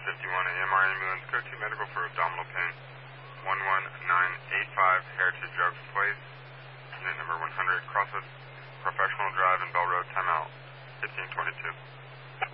1051 AMR ambulance, go to medical for abdominal pain. 11985 Heritage Oaks Place, unit number 100, Crosswoods Professional Drive and Bell Road, timeout, 1522.